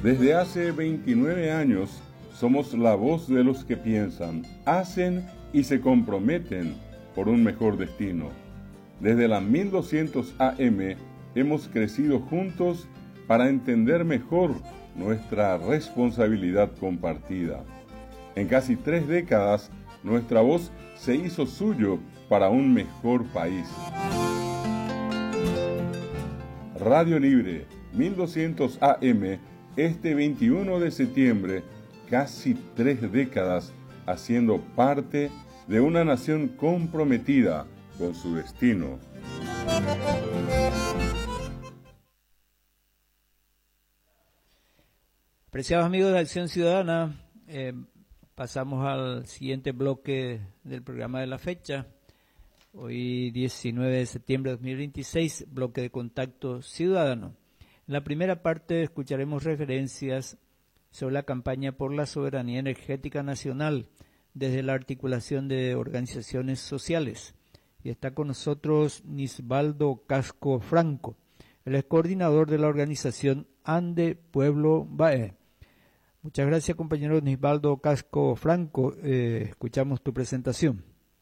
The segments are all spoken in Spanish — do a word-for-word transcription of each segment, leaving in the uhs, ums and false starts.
Desde hace veintinueve años somos la voz de los que piensan, hacen y se comprometen por un mejor destino. Desde la mil doscientos A M hemos crecido juntos para entender mejor nuestra responsabilidad compartida. En casi tres décadas, nuestra voz se hizo suyo para un mejor país. Radio Libre, mil doscientos A M, este veintiuno de septiembre, casi tres décadas haciendo parte de una nación comprometida con su destino. Apreciados amigos de Acción Ciudadana, eh, pasamos al siguiente bloque del programa de la fecha. Hoy diecinueve de septiembre de dos mil veintiséis, bloque de contacto ciudadano. En la primera parte escucharemos referencias sobre la campaña por la soberanía energética nacional desde la articulación de organizaciones sociales. Y está con nosotros Nisbaldo Casco Franco, el coordinador de la organización Ande Pueblo Mbae. Muchas gracias, compañero Nisbaldo Casco Franco. Eh, escuchamos tu presentación.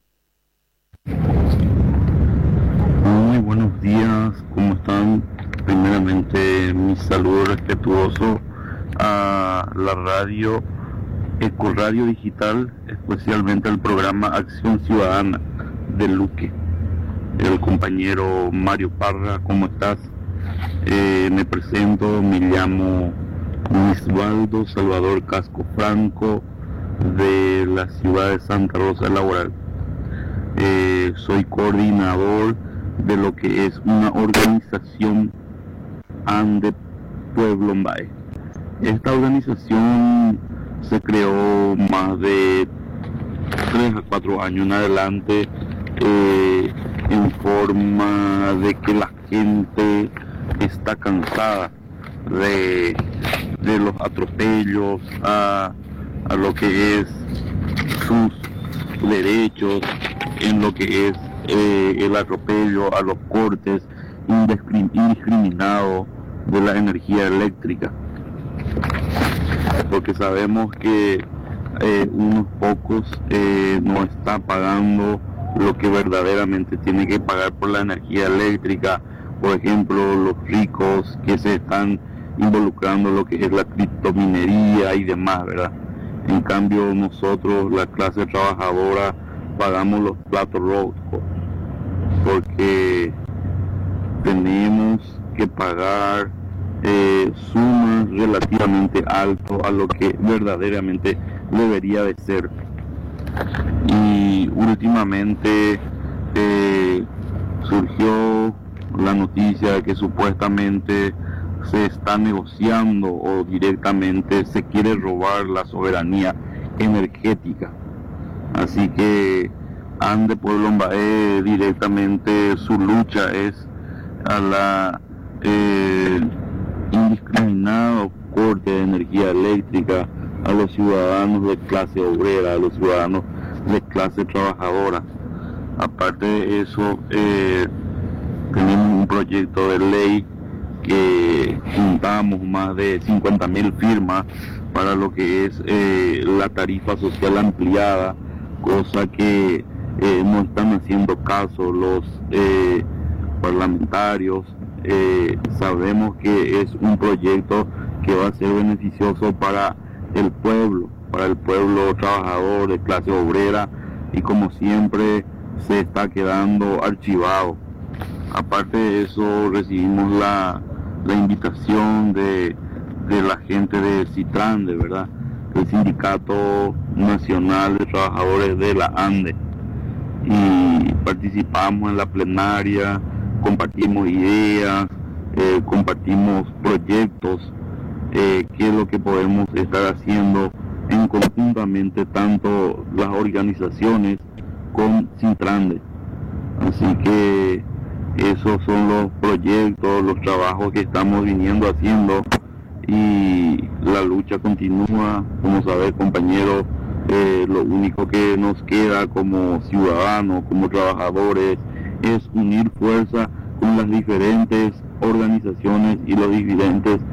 Muy buenos días, ¿cómo están? Primeramente, mi saludo respetuoso a la radio, Ecoradio Digital, especialmente al programa Acción Ciudadana de Luque. El compañero Mario Parra, ¿cómo estás? Eh, me presento, me llamo Nisbaldo Salvador Casco Franco, de la ciudad de Santa Rosa Laboral. Eh, soy coordinador de lo que es una organización Ande Pueblo Mbae. Esta organización se creó más de tres a cuatro años en adelante, eh, en forma de que la gente está cansada de, de los atropellos a, a lo que es sus derechos, en lo que es eh, el atropello a los cortes indiscriminados de la energía eléctrica, porque sabemos que eh, unos pocos eh, no están pagando lo que verdaderamente tienen que pagar por la energía eléctrica. Por ejemplo, los ricos que se están involucrando en lo que es la criptominería y demás, ¿verdad? En cambio, nosotros, la clase trabajadora, pagamos los platos rojos porque tenemos que pagar eh, sumas relativamente altas a lo que verdaderamente debería de ser. Y últimamente eh, surgió la noticia de que supuestamente se está negociando o directamente se quiere robar la soberanía energética. Así que Ande Pueblo Mbae directamente su lucha es a la eh, indiscriminado corte de energía eléctrica a los ciudadanos de clase obrera, a los ciudadanos de clase trabajadora. Aparte de eso, eh, tenemos un proyecto de ley que juntamos más de cincuenta mil firmas para lo que es eh, la tarifa social ampliada, cosa que eh, no están haciendo caso los eh, parlamentarios. Eh, sabemos que es un proyecto que va a ser beneficioso para el pueblo, para el pueblo trabajador de clase obrera, y como siempre se está quedando archivado. Aparte de eso, recibimos la, la invitación de, de la gente de Citran, de verdad, el Sindicato Nacional de Trabajadores de la ANDE, y participamos en la plenaria, compartimos ideas, eh, compartimos proyectos, eh, qué es lo que podemos estar haciendo en conjuntamente tanto las organizaciones con Cintrande. Así que esos son los proyectos, los trabajos que estamos viniendo haciendo, y la lucha continúa. Como sabes, compañeros, eh, lo único que nos queda como ciudadanos, como trabajadores, es unir fuerza con las diferentes organizaciones y los diferentes